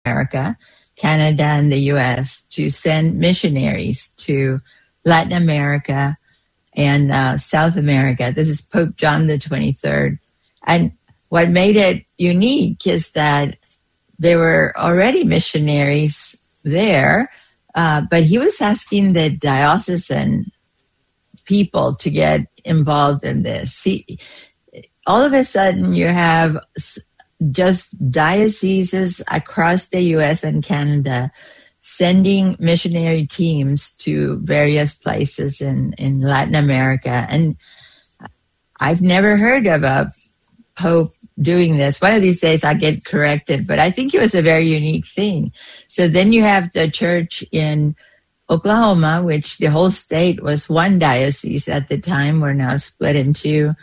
America, Canada, and the U.S. to send missionaries to Latin America and South America. This is Pope John the 23rd. And what made it unique is that there were already missionaries there, but he was asking the diocesan people to get involved in this. All of a sudden, you have just dioceses across the U.S. and Canada sending missionary teams to various places in Latin America. And I've never heard of a pope doing this. One of these days I'll get corrected, but I think it was a very unique thing. So then you have the church in Oklahoma, which the whole state was one diocese at the time. We're now split in two.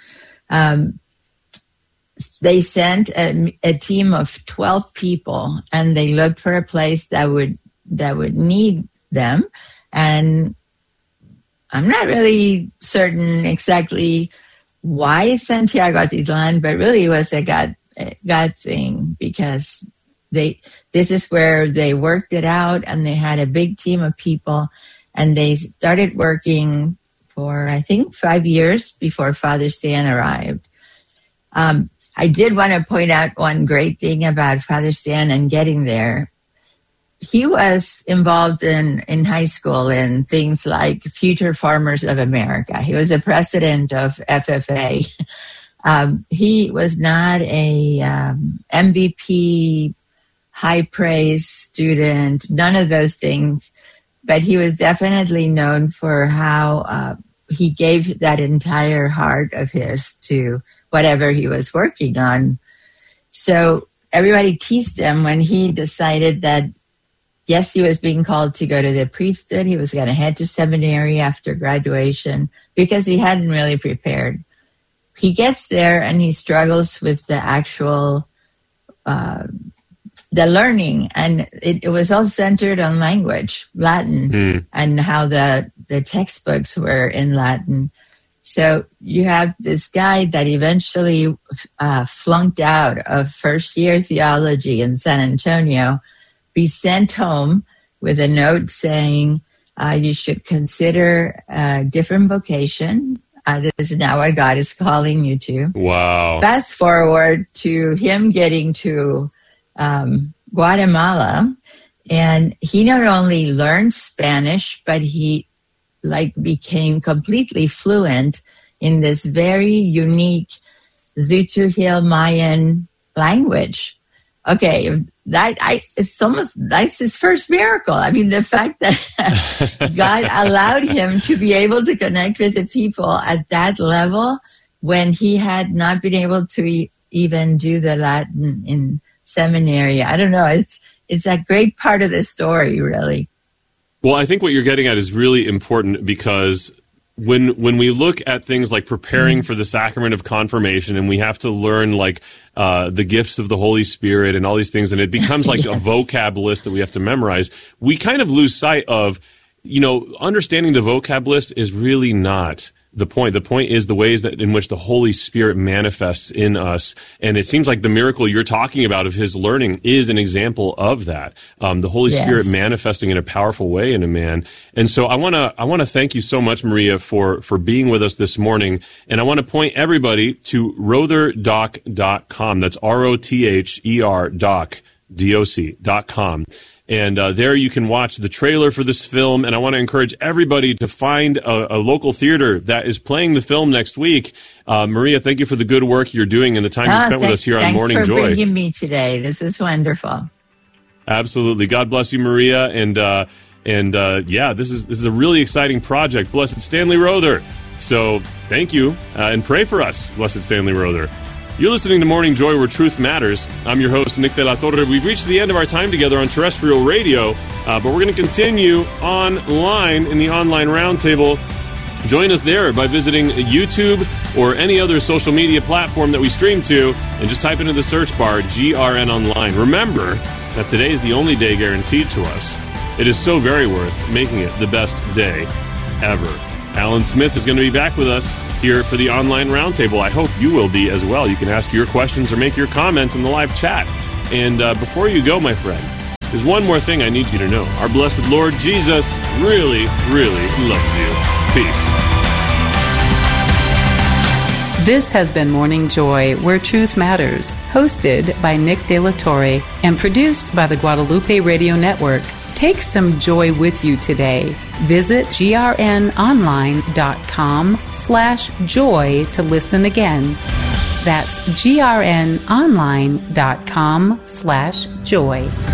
They sent a team of 12 people, and they looked for a place that would need them. And I'm not really certain exactly why Santiago Atitlan, but really it was a God thing, because this is where they worked it out, and they had a big team of people, and they started working for, I think, 5 years before Father Stan arrived. I did want to point out one great thing about Father Stan and getting there. He was involved in high school in things like Future Farmers of America. He was the president of FFA. He was not a MVP, high praise student, none of those things, but he was definitely known for how he gave that entire heart of his to whatever he was working on. So everybody teased him when he decided that, yes, he was being called to go to the priesthood. He was going to head to seminary after graduation because he hadn't really prepared. He gets there and he struggles with the actual, the learning. And it was all centered on language, Latin, and how the textbooks were in Latin. So you have this guy that eventually flunked out of first-year theology in San Antonio, be sent home with a note saying you should consider a different vocation. This is now what God is calling you to. Wow. Fast forward to him getting to Guatemala, and he not only learned Spanish, but he became completely fluent in this very unique Tz'utujil Mayan language. Okay, that's his first miracle. I mean, the fact that God allowed him to be able to connect with the people at that level when he had not been able to even do the Latin in seminary. I don't know. It's a great part of the story, really. Well, I think what you're getting at is really important, because when we look at things like preparing for the sacrament of confirmation, and we have to learn the gifts of the Holy Spirit and all these things, and it becomes like yes. a vocab list that we have to memorize, we kind of lose sight of, understanding the vocab list is really not the point. The point is the ways that in which the Holy Spirit manifests in us. And it seems like the miracle you're talking about of his learning is an example of that. The Holy yes. Spirit manifesting in a powerful way in a man. And so I want to thank you so much, Maria, for being with us this morning. And I want to point everybody to rotherdoc.com. That's ROTHER doc.com. And there you can watch the trailer for this film. And I want to encourage everybody to find a local theater that is playing the film next week. Maria, thank you for the good work you're doing and the time you spent with us here on Morning Joy. Thanks for bringing me today. This is wonderful. Absolutely. God bless you, Maria. And this is a really exciting project. Blessed Stanley Rother. So thank you and pray for us, Blessed Stanley Rother. You're listening to Morning Joy, where truth matters. I'm your host, Nick De La Torre. We've reached the end of our time together on terrestrial radio, but we're going to continue online in the online roundtable. Join us there by visiting YouTube or any other social media platform that we stream to, and just type into the search bar GRN Online. Remember that today is the only day guaranteed to us. It is so very worth making it the best day ever. Alan Smith is going to be back with us here for the online roundtable. I hope you will be as well. You can ask your questions or make your comments in the live chat. And before you go, my friend, there's one more thing I need you to know. Our blessed Lord Jesus really, really loves you. Peace. This has been Morning Joy, Where Truth Matters, hosted by Nick De La Torre and produced by the Guadalupe Radio Network. Take some joy with you today. Visit grnonline.com/joy to listen again. That's grnonline.com/joy.